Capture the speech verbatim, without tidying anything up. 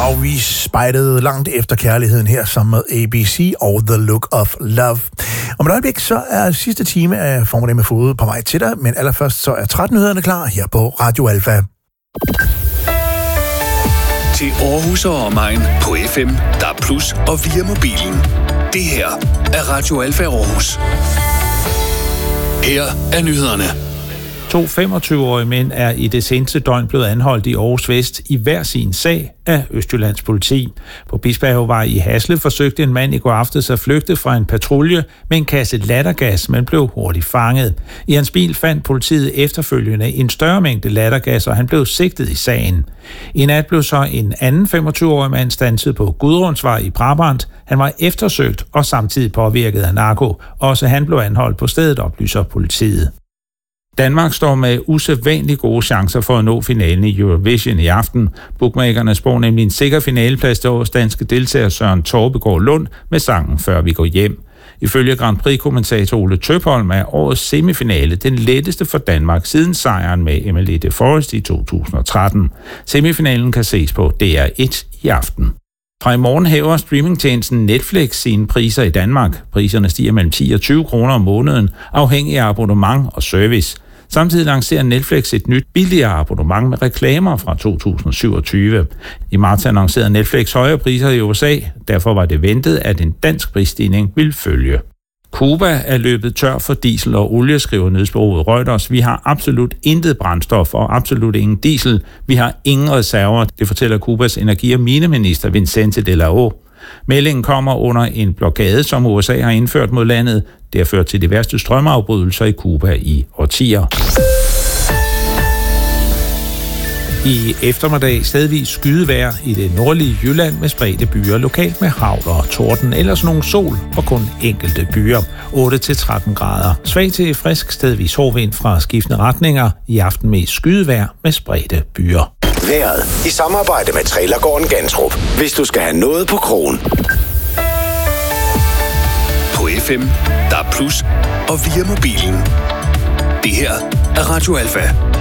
Og vi spejdede langt efter kærligheden her sammen med A B C og The Look of Love. Om et øjeblik så er sidste time af Formiddag med Fod på vej til dig, men allerførst så er tretten-nyhederne klar her på Radio Alfa. Til Aarhus og omegn på F M, D A B plus og via mobilen. Det her er Radio Alfa Aarhus. Her er nyhederne. To femogtyve-årige mænd er i det seneste døgn blevet anholdt i Aarhus Vest i hver sin sag af Østjyllands politi. På Bispehavevej i Hasle forsøgte en mand i går aftes at flygte fra en patrulje med en kasse lattergas, men blev hurtigt fanget. I hans bil fandt politiet efterfølgende en større mængde lattergas, og han blev sigtet i sagen. I nat blev så en anden femogtyve-årig mand standset på Gudrundsvej i Brabrand. Han var eftersøgt og samtidig påvirket af narko. Også han blev anholdt på stedet, oplyser politiet. Danmark står med usædvanligt gode chancer for at nå finalen i Eurovision i aften. Bookmakerne spår nemlig en sikker finaleplads til årets danske deltager Søren Torbegaard Lund med sangen Før vi går hjem. Ifølge Grand Prix-kommentator Ole Tøpholm er årets semifinale den letteste for Danmark siden sejren med Emily de Forest i to tusind og tretten. Semifinalen kan ses på D R et i aften. Fra i morgen hæver streamingtjenesten Netflix sine priser i Danmark. Priserne stiger mellem ti og tyve kroner om måneden, afhængig af abonnement og service. Samtidig lancerer Netflix et nyt billigere abonnement med reklamer fra to tusind syvogtyve. I marts annoncerede Netflix højere priser i U S A, derfor var det ventet, at en dansk prisstigning ville følge. Cuba er løbet tør for diesel og olie, skriver nyhedsbureauet Reuters. Vi har absolut intet brændstof og absolut ingen diesel. Vi har ingen reserver, det fortæller Cubas energi- og mineminister Vicente de la O. Meldingen kommer under en blokade, som U S A har indført mod landet. Det har ført til de værste strømafbrydelser i Cuba i årtier. I eftermiddag stedvis skydevejr i det nordlige Jylland med spredte byer, lokalt med hagl og torden, ellers nogle sol og kun enkelte byer. otte til tretten grader. Svag til frisk stedvis hård vind fra skiftende retninger. I aften med skydevejr med spredte byer. Været i samarbejde med Trailergården Gantrup. Hvis du skal have noget på krogen. På F M, D A B plus og via mobilen. Det her er Radio Alfa.